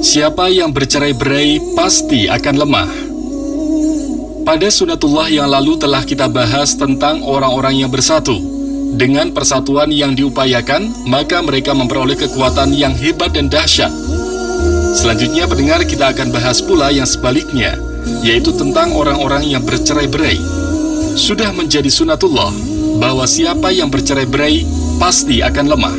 Siapa yang bercerai-berai pasti akan lemah. Pada sunatullah yang lalu telah kita bahas tentang orang-orang yang bersatu. Dengan persatuan yang diupayakan, maka mereka memperoleh kekuatan yang hebat dan dahsyat. Selanjutnya pendengar, kita akan bahas pula yang sebaliknya, yaitu tentang orang-orang yang bercerai-berai. Sudah menjadi sunatullah bahwa siapa yang bercerai-berai pasti akan lemah.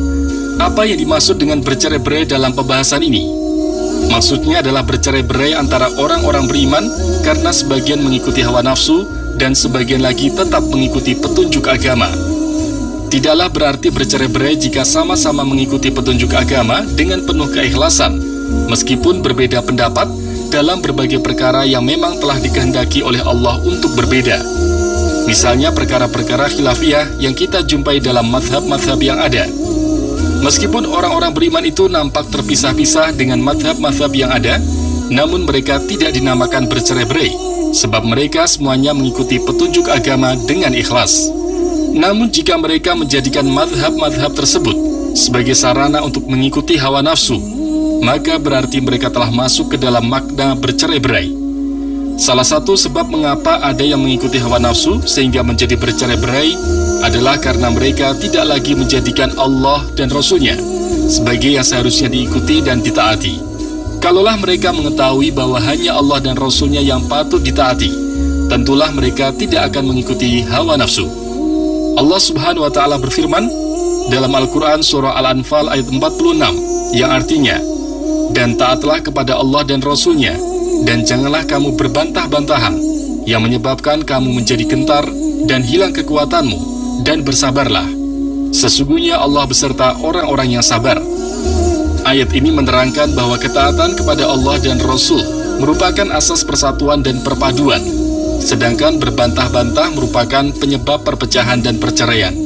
Apa yang dimaksud dengan bercerai-berai dalam pembahasan ini? Maksudnya adalah bercerai-berai antara orang-orang beriman karena sebagian mengikuti hawa nafsu dan sebagian lagi tetap mengikuti petunjuk agama. Tidaklah berarti bercerai-berai jika sama-sama mengikuti petunjuk agama dengan penuh keikhlasan, meskipun berbeda pendapat dalam berbagai perkara yang memang telah dikehendaki oleh Allah untuk berbeda. Misalnya perkara-perkara khilafiyah yang kita jumpai dalam mazhab-mazhab yang ada. Meskipun orang-orang beriman itu nampak terpisah-pisah dengan mazhab-mazhab yang ada, namun mereka tidak dinamakan bercerai-berai, sebab mereka semuanya mengikuti petunjuk agama dengan ikhlas. Namun jika mereka menjadikan mazhab-mazhab tersebut sebagai sarana untuk mengikuti hawa nafsu, maka berarti mereka telah masuk ke dalam makna bercerai-berai. Salah satu sebab mengapa ada yang mengikuti hawa nafsu sehingga menjadi bercerai-berai adalah karena mereka tidak lagi menjadikan Allah dan Rasul-Nya sebagai yang seharusnya diikuti dan ditaati. Kalaulah mereka mengetahui bahwa hanya Allah dan Rasul-Nya yang patut ditaati, tentulah mereka tidak akan mengikuti hawa nafsu. Allah Subhanahu wa Ta'ala berfirman dalam Al-Quran Surah Al-Anfal ayat 46 yang artinya, "Dan taatlah kepada Allah dan Rasul-Nya, dan janganlah kamu berbantah-bantahan yang menyebabkan kamu menjadi gentar dan hilang kekuatanmu, dan bersabarlah. Sesungguhnya Allah beserta orang-orang yang sabar." Ayat ini menerangkan bahwa ketaatan kepada Allah dan Rasul merupakan asas persatuan dan perpaduan, sedangkan berbantah-bantah merupakan penyebab perpecahan dan perceraian.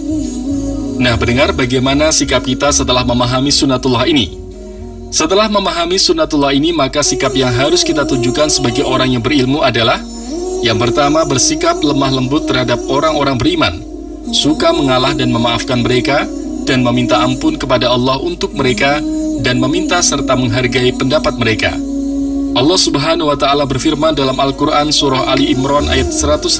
Nah, pendengar, bagaimana sikap kita setelah memahami sunatullah ini? Setelah memahami sunatullah ini, maka sikap yang harus kita tunjukkan sebagai orang yang berilmu adalah: yang pertama, bersikap lemah lembut terhadap orang-orang beriman, suka mengalah dan memaafkan mereka, dan meminta ampun kepada Allah untuk mereka, dan meminta serta menghargai pendapat mereka. Allah Subhanahu wa Ta'ala berfirman dalam Al-Quran Surah Ali Imran ayat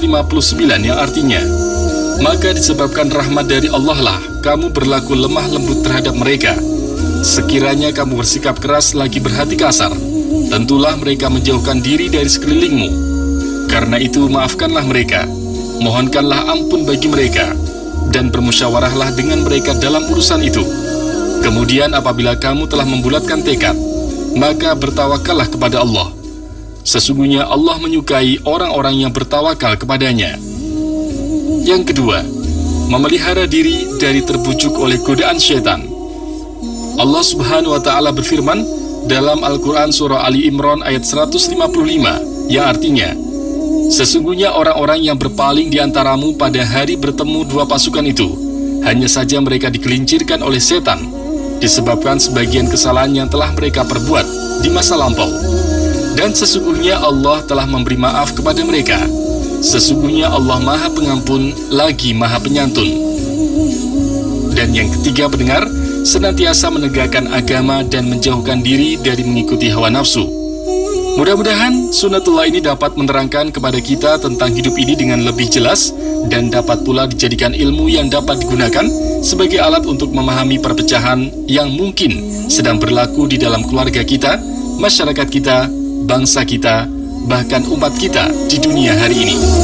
159 yang artinya, "Maka disebabkan rahmat dari Allah lah kamu berlaku lemah lembut terhadap mereka. Sekiranya kamu bersikap keras lagi berhati kasar, tentulah mereka menjauhkan diri dari sekelilingmu. Karena itu maafkanlah mereka, mohonkanlah ampun bagi mereka, dan bermusyawarahlah dengan mereka dalam urusan itu. Kemudian apabila kamu telah membulatkan tekad, maka bertawakallah kepada Allah. Sesungguhnya Allah menyukai orang-orang yang bertawakal kepadanya." Yang kedua, memelihara diri dari terbujuk oleh godaan syaitan. Allah Subhanahu wa Ta'ala berfirman dalam Al-Quran Surah Ali Imran ayat 155 yang artinya, "Sesungguhnya orang-orang yang berpaling di antaramu pada hari bertemu dua pasukan itu, hanya saja mereka digelincirkan oleh setan, disebabkan sebagian kesalahan yang telah mereka perbuat di masa lampau. Dan sesungguhnya Allah telah memberi maaf kepada mereka. Sesungguhnya Allah Maha Pengampun lagi Maha Penyantun." Dan yang ketiga, pendengar, senantiasa menegakkan agama dan menjauhkan diri dari mengikuti hawa nafsu. Mudah-mudahan sunatullah ini dapat menerangkan kepada kita tentang hidup ini dengan lebih jelas, dan dapat pula dijadikan ilmu yang dapat digunakan sebagai alat untuk memahami perpecahan yang mungkin sedang berlaku di dalam keluarga kita, masyarakat kita, bangsa kita, bahkan umat kita di dunia hari ini.